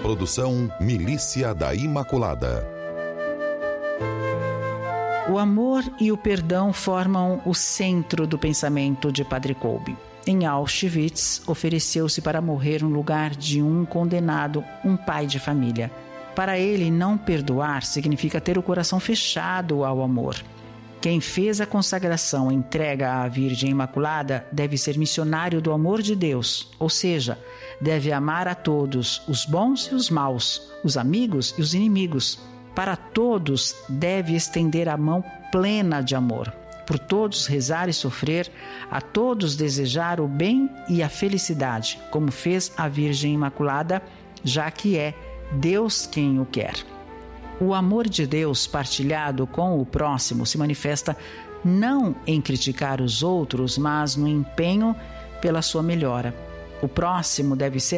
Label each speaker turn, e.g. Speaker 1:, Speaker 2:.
Speaker 1: Produção Milícia da Imaculada.
Speaker 2: O amor e o perdão formam o centro do pensamento de Padre Kolbe. Em Auschwitz, ofereceu-se para morrer no lugar de um condenado, um pai de família. Para ele, não perdoar significa ter o coração fechado ao amor. Quem fez a consagração entrega à Virgem Imaculada deve ser missionário do amor de Deus, ou seja, deve amar a todos, os bons e os maus, os amigos e os inimigos. Para todos deve estender a mão plena de amor. Por todos rezar e sofrer, a todos desejar o bem e a felicidade, como fez a Virgem Imaculada, já que é Deus quem o quer. O amor de Deus partilhado com o próximo se manifesta não em criticar os outros, mas no empenho pela sua melhora. O próximo deve ser